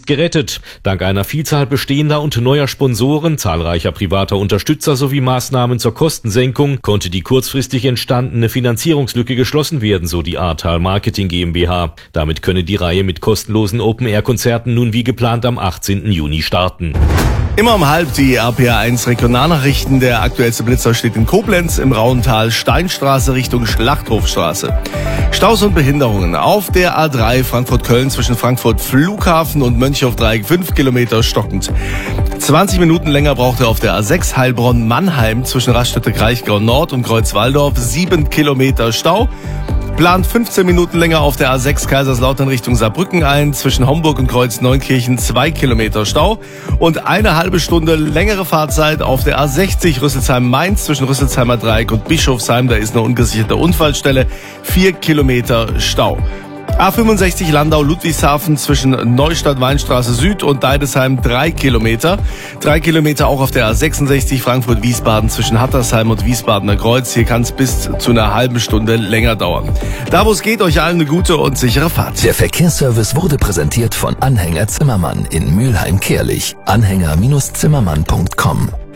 ist gerettet. Dank einer Vielzahl bestehender und neuer Sponsoren, zahlreicher privater Unterstützer sowie Maßnahmen zur Kostensenkung konnte die kurzfristig entstandene Finanzierungslücke geschlossen werden, so die Ahrtal Marketing GmbH. Damit könne die Reihe mit kostenlosen Open-Air-Konzerten nun wie geplant am 18. Juni starten. Immer um halb die RPA1 Regionalnachrichten. Der aktuellste Blitzer steht in Koblenz im Rauental, Steinstraße Richtung Schlachthofstraße. Staus und Behinderungen auf der A3 Frankfurt-Köln zwischen Frankfurt Flughafen und Mönchhof-Dreieck 5 Kilometer stockend. 20 Minuten länger braucht er auf der A6 Heilbronn-Mannheim zwischen Raststätte-Kraichgau Nord und Kreuzwaldorf 7 Kilometer Stau. Plant 15 Minuten länger auf der A6 Kaiserslautern Richtung Saarbrücken ein, zwischen Homburg und Kreuz-Neunkirchen 2 Kilometer Stau und eine halbe Stunde längere Fahrzeit auf der A60 Rüsselsheim-Mainz zwischen Rüsselsheimer Dreieck und Bischofsheim, da ist eine ungesicherte Unfallstelle, 4 Kilometer Stau. A65 Landau-Ludwigshafen zwischen Neustadt-Weinstraße Süd und Deidesheim 3 Kilometer. 3 Kilometer auch auf der A66 Frankfurt-Wiesbaden zwischen Hattersheim und Wiesbadener Kreuz. Hier kann es bis zu einer halben Stunde länger dauern. Da wo es geht, euch allen eine gute und sichere Fahrt. Der Verkehrsservice wurde präsentiert von Anhänger Zimmermann in Mülheim-Kärlich. Anhänger-Zimmermann.com